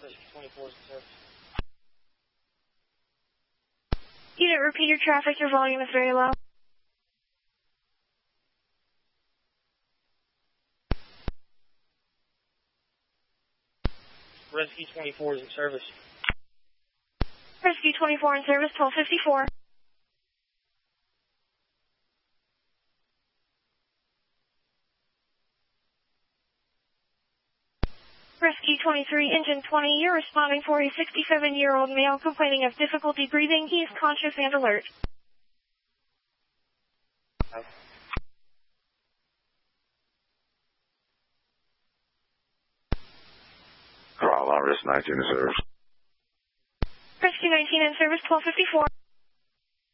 Rescue 24 is in service. Unit, repeat your traffic. Your volume is very low. Rescue 24 is in service. Rescue 24 in service, 1254. Rescue 23, engine 20, you're responding for a 67-year-old male complaining of difficulty breathing. He is conscious and alert. Crawl on risk 19 in service. Rescue 19 in service, 1254.